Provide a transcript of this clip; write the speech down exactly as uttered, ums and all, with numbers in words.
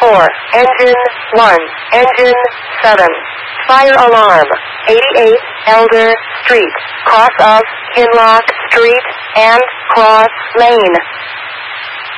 four, engine one, engine seven. Fire alarm, eighty-eight Elder Street, cross of Kinlock Street and Cross Lane.